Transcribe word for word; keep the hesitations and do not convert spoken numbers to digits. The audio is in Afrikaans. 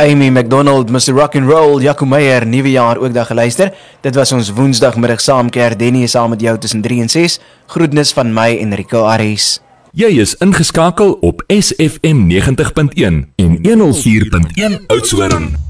Amy McDonald, mister Rock'n'Roll, Jaco Meyer, nuwe jaar ook daar geluister. Dit was ons woensdagmiddag saamkeer, Denny is saam met jou tussen drie en ses. Groetnis van my, Enrico Aries. Jy is ingeskakel op S F M negentig punt een en honderd vier punt een Oudtshoorn.